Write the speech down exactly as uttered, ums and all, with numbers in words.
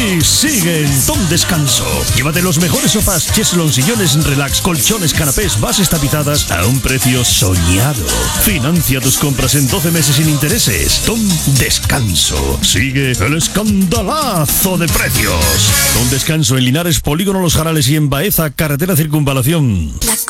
y sigue en Tom Descanso. Llévate los mejores sofás, cheslons, sillones, relax, colchones, canapés, bases tapizadas a un precio soñado. Financia tus compras en doce meses sin intereses. Tom Descanso. Sigue el escandalazo de precios. Tom Descanso en Linares, Polígono Los Jarales y en Baeza, carretera Circunvalación.